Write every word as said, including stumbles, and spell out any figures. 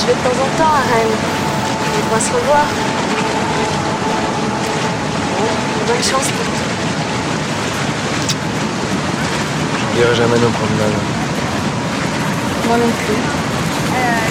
Je vais de temps en temps à Rennes. On va se revoir. Bon, bonne chance pour tout. Je n'irai jamais nos promenades. Moi non plus.